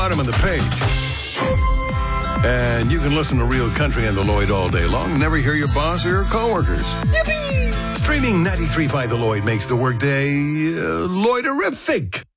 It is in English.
bottom of the page. And you can listen to Real Country and The Lloyd all day long. Never hear your boss or your coworkers. Yippee! Streaming 93.5 The Lloyd makes the workday Lloyderific.